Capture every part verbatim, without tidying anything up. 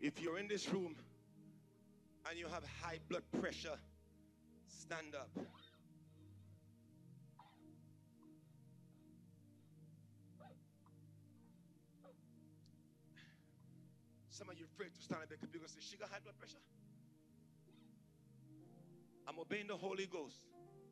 If you're in this room and you have high blood pressure, stand up. Some of you afraid to stand up because people say, she got high blood pressure. I'm obeying the Holy Ghost.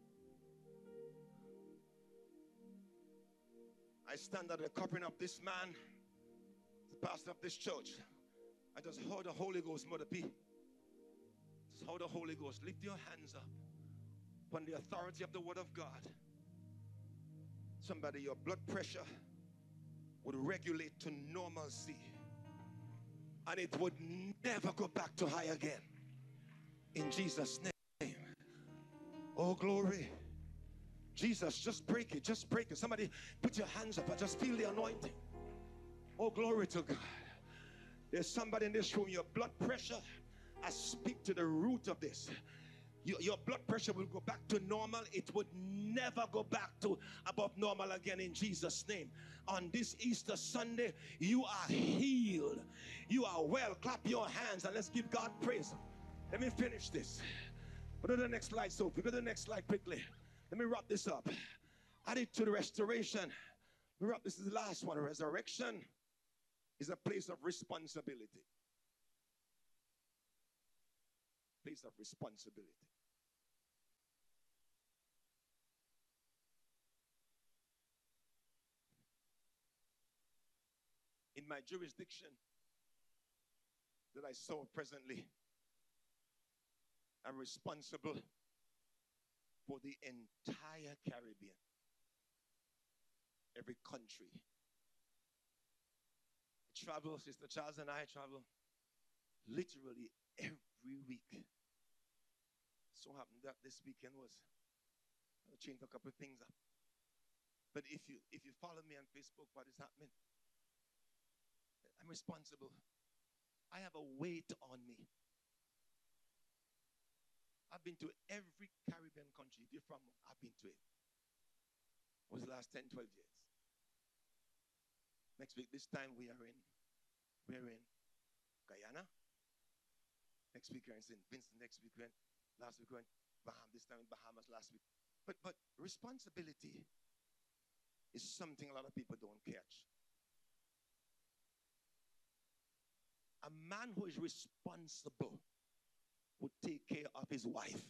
I stand at the covering of this man, the pastor of this church. I just hold the Holy Ghost, Mother P. Just hold the Holy Ghost. Lift your hands up upon the authority of the Word of God. Somebody, your blood pressure would regulate to normalcy, and it would never go back to high again. In Jesus' name. Oh, glory. Jesus, just break it. Just break it. Somebody put your hands up. I just feel the anointing. Oh, glory to God. There's somebody in this room, your blood pressure, I speak to the root of this. Your, your blood pressure will go back to normal. It would never go back to above normal again in Jesus' name. On this Easter Sunday, you are healed. You are well. Clap your hands and let's give God praise. Let me finish this. Go to the next slide, Sophie. Go to the next slide quickly. Let me wrap this up. Add it to the restoration. Let me wrap this is the last one. Resurrection is a place of responsibility. Place of responsibility. In my jurisdiction that I serve presently, I'm responsible for the entire Caribbean, every country. I travel, Sister Charles and I travel literally every week. So happened that this weekend was, I changed a couple of things up. But if you if you follow me on Facebook, what is happening? I'm responsible. I have a weight on me. I've been to every Caribbean country. If you're from, I've been to it. It was the last ten, twelve years. Next week, this time we are in, we're in Guyana. Next week we're in Saint Vincent. Next week we're in, last week we're in Bahamas. This time in Bahamas last week. But, but responsibility is something a lot of people don't catch. A man who is responsible would take care of his wife.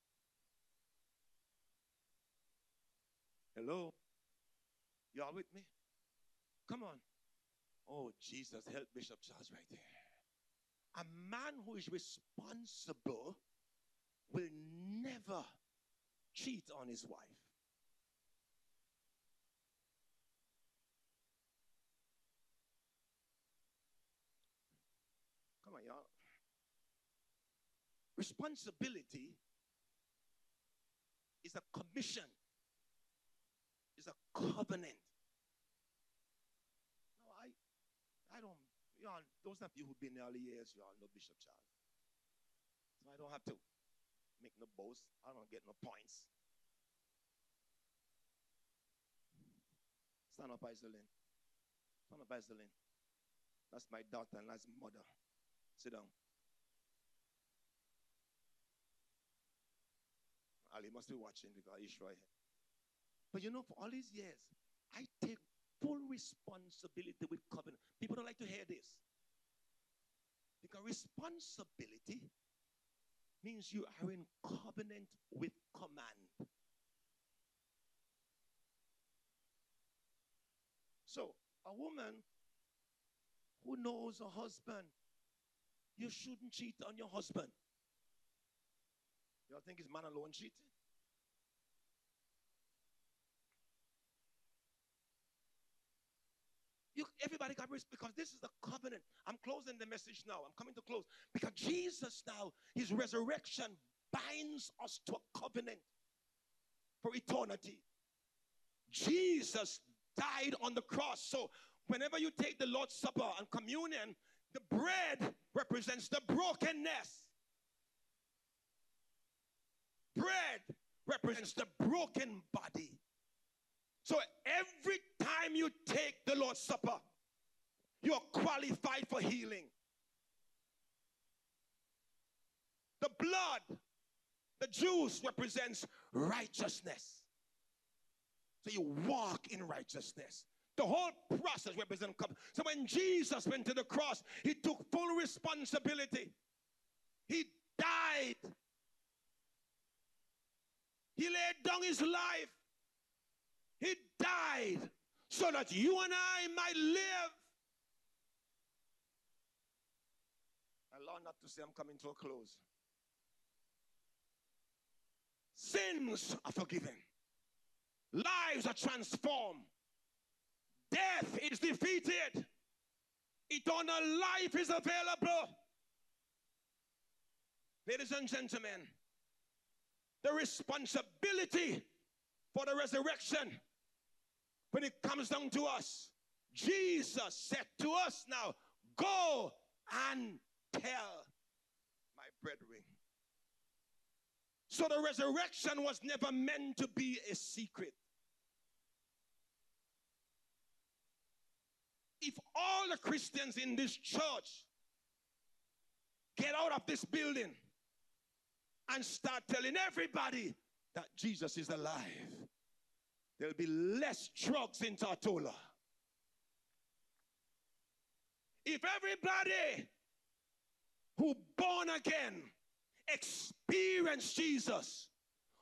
Hello? Y'all with me? Come on. Oh, Jesus, help Bishop Charles right there. A man who is responsible will never cheat on his wife. Come on, y'all. Responsibility is a commission, is a covenant. No, I, I don't, y'all, those of you who've been in the early years, y'all know Bishop Charles. So I don't have to make no boast. I don't get no points. Stand up, Iselin. Stand up, Iselin. That's my daughter and that's mother. Sit down. Ali must be watching because he's right here. But you know, for all these years, I take full responsibility with covenant. People don't like to hear this. Because responsibility means you are in covenant with command. So, a woman who knows her husband, you shouldn't cheat on your husband. Y'all think it's man alone cheating? You, everybody got risk because this is the covenant. I'm closing the message now. I'm coming to close. Because Jesus now, his resurrection binds us to a covenant for eternity. Jesus died on the cross. So whenever you take the Lord's Supper and communion, the bread represents the brokenness. Bread represents the broken body. So every time you take the Lord's Supper, you're qualified for healing. The blood, the juice represents righteousness. So you walk in righteousness. The whole process represents. So when Jesus went to the cross, he took full responsibility. He died. He laid down his life. He died so that you and I might live. Allow not to say I'm coming to a close. Sins are forgiven. Lives are transformed. Death is defeated. Eternal life is available. Ladies and gentlemen, the responsibility for the resurrection, when it comes down to us, Jesus said to us now, go and tell my brethren. So the resurrection was never meant to be a secret. If all the Christians in this church get out of this building and start telling everybody that Jesus is alive, there'll be less drugs in Tortola. If everybody who born again experience Jesus